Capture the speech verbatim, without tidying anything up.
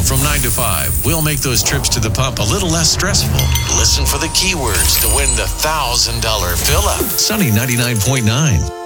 from nine to five. We'll make those trips to the pump a little less stressful. Listen for the keywords to win the one thousand dollars fill-up. Sunny ninety-nine point nine.